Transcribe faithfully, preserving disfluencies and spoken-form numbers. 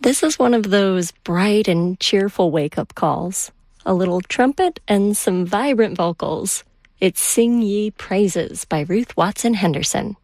This is one of those bright and cheerful wake-up calls. A little trumpet and some vibrant vocals. It's Sing Ye Praises by Ruth Watson Henderson.